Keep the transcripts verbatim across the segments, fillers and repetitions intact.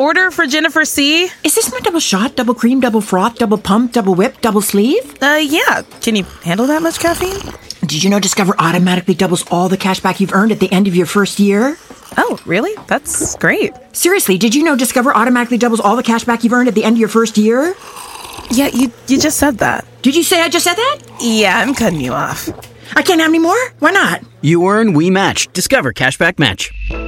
order for Jennifer C. Is this my double shot, double cream, double froth, double pump, double whip, double sleeve? Uh, yeah. Can you handle that much caffeine? Did you know Discover automatically doubles all the cash back you've earned at the end of your first year? Oh, really? That's great. Seriously, did you know Discover automatically doubles all the cash back you've earned at the end of your first year? Yeah, you you just said that. Did you say I just said that? Yeah, I'm cutting you off. I can't have any more? Why not? You earn, we match. Discover Cashback Match.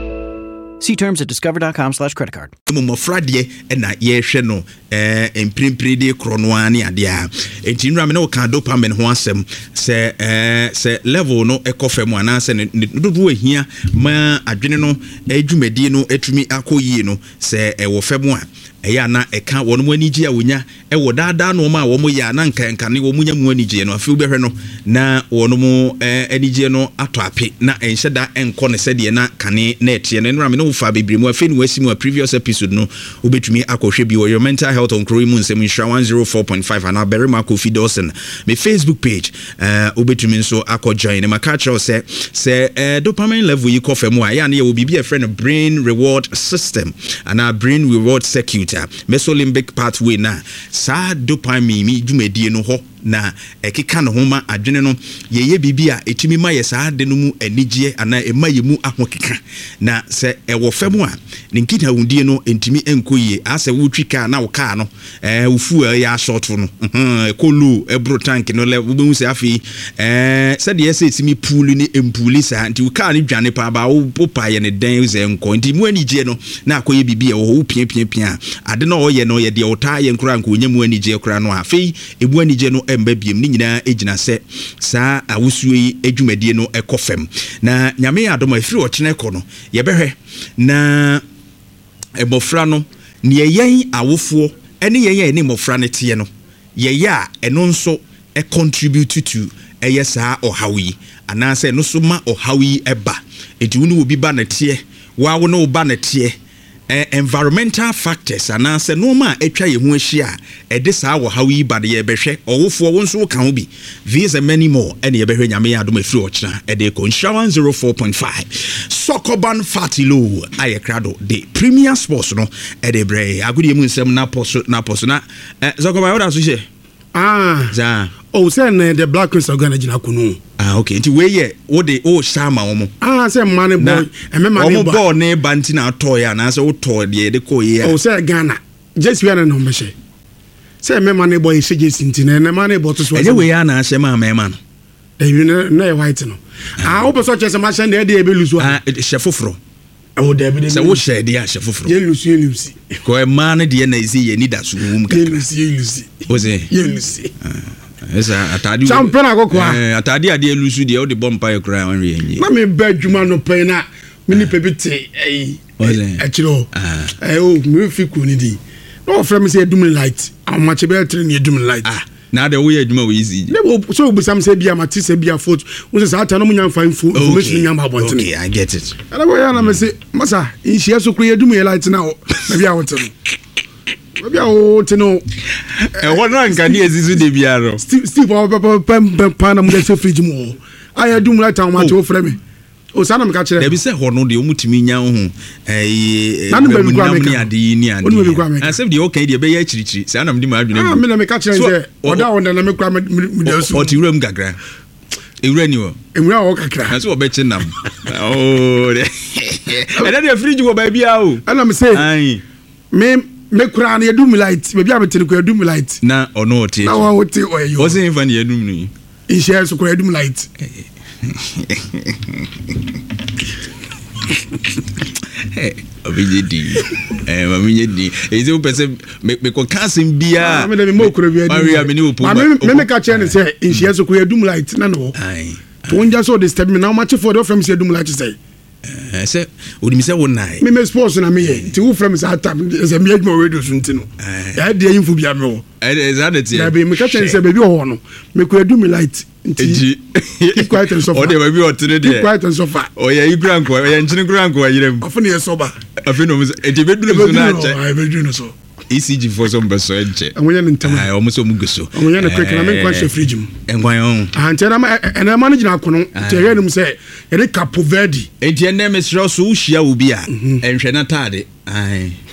See terms at discover.com slash credit card. Mo frade e na ye hwe no eh emprimpri de kronoa ne ade a enti nra me no ka dopamine ho asem se eh se level no ekofam ana se ne dodo ahia ma adwene no adwumadi no etumi akoyie no se e wo fam a eya na eka wono mu anigye a wonya e wo daada no ma wo mo ya na nka nka ne wo munya mu anigye no afi ubehwe no na wono mu anigye no ato ape na enhye da enko ne se de na kane na etie no nra me no fa bebre mu afi no wasimu a previous episode no ubetumi akohwe bi wo your mental health on Kroy mu nsem insha one oh four point five and Berry Marco Fidelson me Facebook page uh ubetumi nso akojoin ma catch us say say uh, dopamine level yi kofam a ya na ye obi bi a friend brain reward system and our brain reward circuit mesolimbic pathway na sa dopamine mi dwumedie no ho na ekeka no homa adwene no yeye bibia etumi ma ye saa de no mu anigye ana ema ye mu ahokeka na se ewo fam a ne nkita hundie no entimi enkoyie ase wutwika na woka no eh ufu ya short no mhm ekolu ebro tank no le wo se afi eh se de ese etimi pool ni empuli sa nti woka ne dwane pa ba wo popa ye ne den ze enko nti mu anigye no na akoye bibia wo pia pia pia ade no ye no ye de wota ye nkura nko nya mu anigye kura no afi ebu anigye no mbabiem ni nyina ejina se saa awusuo yi adwumadie no ekofem na nyame adom afiri ochene ekọ no ye behwe na ebofra no ne yeyen awofo ene yeyen ne mofra ne tie no ye ya eno nso e contribute to eye saa ohawi anase no so ma ohawi eba enti wonu obi ba na tie wa wo no ba na tie Uh, environmental factors anase no ma etwa ye hu ahia e de saa wo hawi ba de ye behwe owofo wo nso ka ho bi these and many more ene ye behwe nyame adom afiri ochina e de ko one oh four point five Sokoban Fatilo aye krado de Premier Sports no e de bre agudi mu nsem na poso na poso na uh, Sokoban what aso she ah za oh send uh, the Black Queens organ agina kunu ah okay nti we ye wo de o shama wo mo ah say money boy e me money boy wo ne banti na to ya na say wo to de de ko ye oh say Ghana just we na no me she say me money boy she just nti na money boy to so e we ya na she ma me ma no e you na white no ah wo person chese ma she na e de e be lusu ah she foforo oh de be say wo she de ya she foforo ye lusu ye lusu ko e ma na de na isi ye ni da so mum ka ye lusu ye lusu o say ye lusu esa atadi champion akokwa eh atadi ade elusu de o de bompa e kra wan wi enyi na me ba dwuma no pe na me ni pebite eh e chiro eh o me fi ku ni di no from say edum light am ma che be tre ni edum light ah na de wo ye adwuma we easy ne so obusam say bia ma ti say bia foot wo say ata no munya fan fu information nya ma bonte okay I get it ala bo ya na me say masa inhia so kru edum light na na bia wote no bia wote no e wona nka ni ezizu de bia ro steve steve papa pam pam na mu de fridge mu aya dum light am ma che wo frɛ me o sana me ka kire da bi se ho no de omutimi nya ho eh na no be kwa me ni ade ni ade asem de okay de be ya chirichiri se anam de ma adwene ah me na me ka kire se oda wona na me kwa me de su o ti wuram gagra ewura ni wo ewura wo kakra na so wo be chinam oh e da de fridge wo ba bia o ana me say ai me me kura na edum light be bia me tiri ko edum light na ono oti na wo oti oyo wo se infa na edum ni inhia so ko edum light eh obijedi eh mamijedi eze o pese me me ko kasim bia me me mo kura bia Maria me ni opo me me ka chene say inhia so ko edum light na no ai to unja so this time na ma che for the from say edum light say eh say odi mi say wonai me me sports na me ye ti wo from say atam say me adwuma radio so ntino ya de info bia me wo eh is that it na be me ka chene say baby ho no me ko edum light nti keep quiet and suffer. O de baby o tene de. Keep quiet and suffer. O ye igran ko, o ye nchini gran ko ayirem. Afuni ye soba. Afuni o e de beduru so na che. Ai beduru so. E C G for some beso enche. Anwonya ne ntama. Ai o mo so mu guso. Anwonya ne quick na me kwa she fridge mu. Engwan on. Ah nche na ma na ma gina kono. Te ye nim say ye de Capo Verde. Enti ene mesro so uhia obi a enhwe na tade. Ai.